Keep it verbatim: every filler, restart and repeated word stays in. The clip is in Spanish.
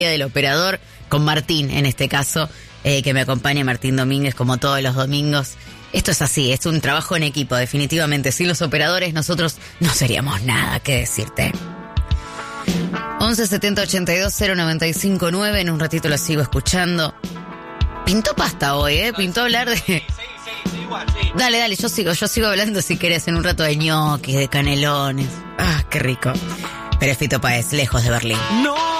del operador, con Martín en este caso, eh, que me acompaña, Martín Domínguez, como todos los domingos. Esto es así, es un trabajo en equipo, definitivamente. Sin los operadores nosotros no seríamos nada, qué decirte. once setenta ochenta y dos cero noventa y cinco nueve, en un ratito lo sigo escuchando. Pintó pasta hoy, ¿eh? Pintó hablar de... Sí, sí, sí, igual, sí. Dale, dale, yo sigo, yo sigo hablando si querés en un rato de ñoquis, de canelones. Ah, qué rico. Pero es Fito Páez, lejos de Berlín. No.